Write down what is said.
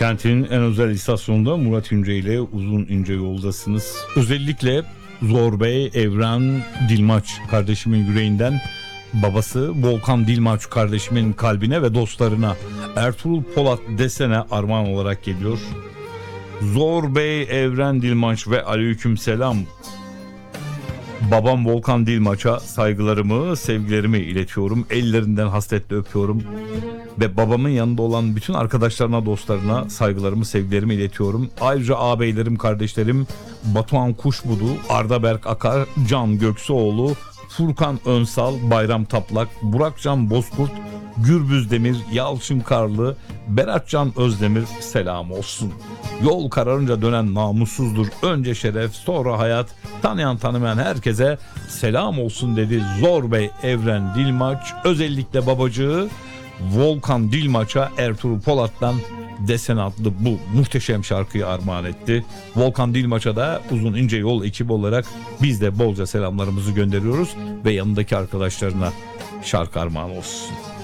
Kentin en özel istasyonunda Murat İnce ile Uzun İnce yoldasınız. Özellikle Zor Bey, Evren Dilmaç kardeşimin yüreğinden, babası Volkan Dilmaç kardeşimin kalbine ve dostlarına Ertuğrul Polat desene armağan olarak geliyor. Zor Bey, Evren Dilmaç ve aleykümselam. Babam Volkan Dilmaç'a saygılarımı, sevgilerimi iletiyorum. Ellerinden hasretle öpüyorum. Ve babamın yanında olan bütün arkadaşlarına, dostlarına saygılarımı, sevgilerimi iletiyorum. Ayrıca ağabeylerim, kardeşlerim Batuhan Kuşbudu, Arda Berk Akar, Can Göksuoğlu, Furkan Önsal, Bayram Taplak, Burakcan Bozkurt, Gürbüz Demir, Yalçın Karlı, Beratcan Özdemir selam olsun. Yol kararınca dönen namussuzdur. Önce şeref, sonra hayat. Tanıyan tanımayan herkese selam olsun dedi Zor Bey Evren Dilmaç. Özellikle babacığı Volkan Dilmaç'a Ertuğrul Polat'tan Desen adlı bu muhteşem şarkıyı armağan etti. Volkan Dilmaç'a da Uzun İnce Yol ekibi olarak biz de bolca selamlarımızı gönderiyoruz ve yanındaki arkadaşlarına şarkı armağan olsun.